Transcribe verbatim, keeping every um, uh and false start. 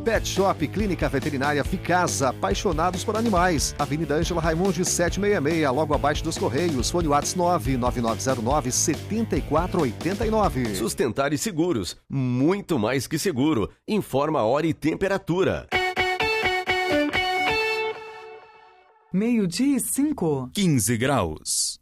Pet Shop Clínica Veterinária Ficasa, apaixonados por animais. Avenida Ângela Raimundi setecentos e sessenta e seis, logo abaixo dos Correios. Fone WhatsApp nove nove nove zero nove sete quatro oito nove. Sustentar e Seguros, muito mais que seguro. Informa a hora e temperatura. Meio-dia e cinco. quinze graus.